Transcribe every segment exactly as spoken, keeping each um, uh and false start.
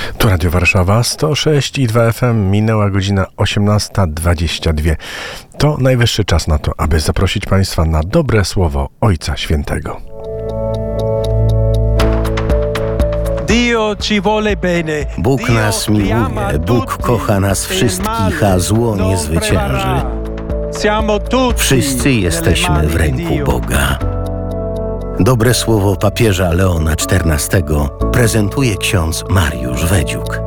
Tu Radio Warszawa, sto sześć i dwa F M, minęła godzina osiemnasta dwadzieścia dwa. To najwyższy czas na to, aby zaprosić Państwa na dobre słowo Ojca Świętego. Bóg nas miłuje, Bóg kocha nas wszystkich, a zło nie zwycięży. Wszyscy jesteśmy w ręku Boga. Dobre słowo papieża Leona czternastego prezentuje ksiądz Mariusz Wedziuk.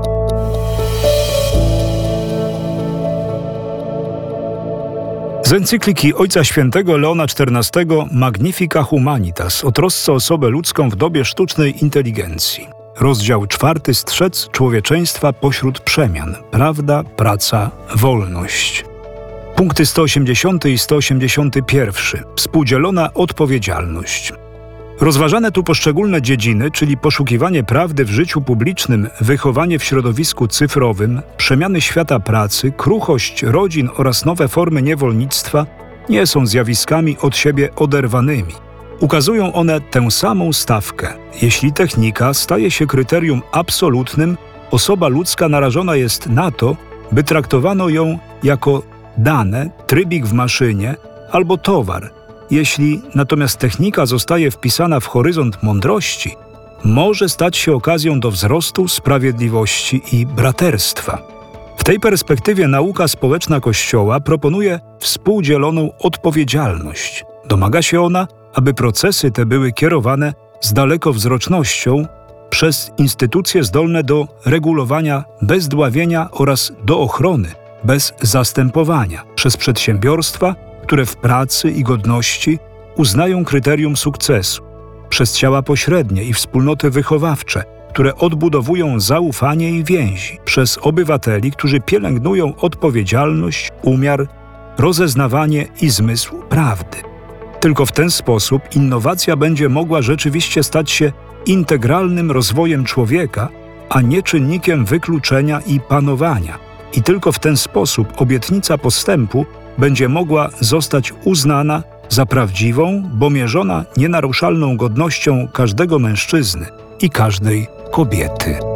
Z encykliki Ojca Świętego Leona czternastego Magnifica Humanitas o trosce o osobę ludzką w dobie sztucznej inteligencji. Rozdział czwarty. Strzec człowieczeństwa pośród przemian. Prawda, praca, wolność. Punkty sto osiemdziesiąty i sto osiemdziesiąty pierwszy. Współdzielona odpowiedzialność. Rozważane tu poszczególne dziedziny, czyli poszukiwanie prawdy w życiu publicznym, wychowanie w środowisku cyfrowym, przemiany świata pracy, kruchość rodzin oraz nowe formy niewolnictwa, nie są zjawiskami od siebie oderwanymi. Ukazują one tę samą stawkę. Jeśli technika staje się kryterium absolutnym, osoba ludzka narażona jest na to, by traktowano ją jako dane, trybik w maszynie albo towar. Jeśli natomiast technika zostaje wpisana w horyzont mądrości, może stać się okazją do wzrostu sprawiedliwości i braterstwa. W tej perspektywie nauka społeczna Kościoła proponuje współdzieloną odpowiedzialność. Domaga się ona, aby procesy te były kierowane z dalekowzrocznością przez instytucje zdolne do regulowania bez dławienia oraz do ochrony bez zastępowania, przez przedsiębiorstwa, które w pracy i godności uznają kryterium sukcesu, przez ciała pośrednie i wspólnoty wychowawcze, które odbudowują zaufanie i więzi, przez obywateli, którzy pielęgnują odpowiedzialność, umiar, rozeznawanie i zmysł prawdy. Tylko w ten sposób innowacja będzie mogła rzeczywiście stać się integralnym rozwojem człowieka, a nie czynnikiem wykluczenia i panowania. I tylko w ten sposób obietnica postępu będzie mogła zostać uznana za prawdziwą, bo mierzona nienaruszalną godnością każdego mężczyzny i każdej kobiety.